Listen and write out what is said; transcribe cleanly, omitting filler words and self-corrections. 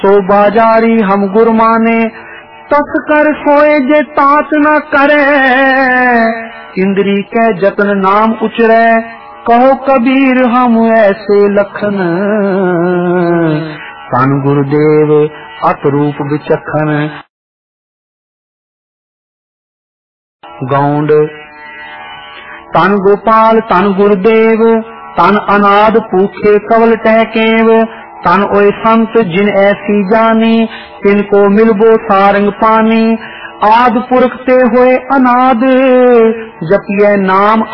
सो बाजारी हम गुर माने, तस कर सोए जे तात न करे। इंद्री के जतन नाम उचरे, कहो कबीर हम ऐसे लखन। तन गुरुदेव अत रूप विचखन। गौंड तन गोपाल तन गुरुदेव, तन अनाद पूखे कवल टहकेव। तन ओए संत जिन ऐसी जानी, तिनको मिलबो सारंग पानी। आद पुरख ते होए अनाद, जपिए नाम